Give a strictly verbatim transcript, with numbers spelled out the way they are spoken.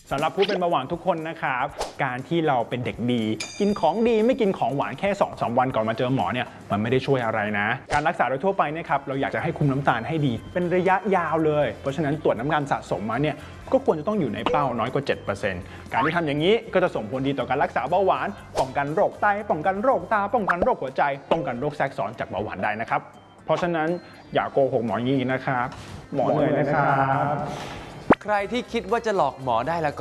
สำหรับผู้เป็นเบาหวานทุกคนนะครับการที่เราเป็นเด็กดีกินของดีไม่กินของหวานแค่ สองถึงสาม วันก่อนมาเจอหมอเนี่ยมันไม่ได้ช่วยอะไรนะการรักษาโดยทั่วไปนะครับเราอยากจะให้คุมน้ำตาลให้ดีเป็นระยะยาวเลยเพราะฉะนั้นตรวจน้ำตาลสะสมมาเนี่ยก็ควรจะต้องอยู่ในเป้าน้อยกว่า เจ็ดเปอร์เซ็นต์ การที่ทำอย่างนี้ก็จะส่งผลดีต่อการรักษาเบาหวานป้องกันโรคไตป้องกันโรคตาป้องกันโรคหัวใจป้องกันโรคแทรกซ้อนจากเบาหวานได้นะครับเพราะฉะนั้นอย่าโกหกหมออย่างนี้นะครับหมอเหนื่อยนะครับใครที่คิดว่าจะหลอกหมอได้แล้วก็